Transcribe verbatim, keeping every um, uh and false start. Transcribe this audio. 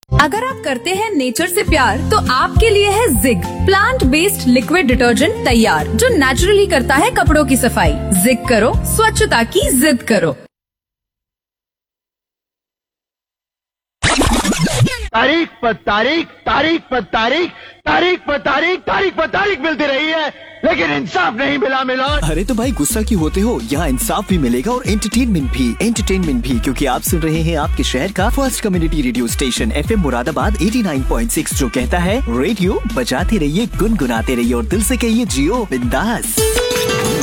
अगर आप करते हैं नेचर से प्यार तो आपके लिए है zig plant based liquid detergent तैयार, जो नेचुरली करता है कपड़ों की सफाई। जिग करो, स्वच्छता की जिद करो। तारीख पर तारीख तारीख पर तारीख तारीख पर तारीख तारीख पर तारीख मिलती रही है, लेकिन इंसाफ नहीं मिला मिला। अरे तो भाई गुस्सा क्यों होते हो, यहाँ इंसाफ भी मिलेगा और एंटरटेनमेंट भी एंटरटेनमेंट भी क्योंकि आप सुन रहे हैं आपके शहर का first community radio station F M Moradabad नवासी पॉइंट छह, जो कहता है रेडियो बजाते रहिए, गुनगुनाते रहिए और दिल से कहिए जियो बिंदास।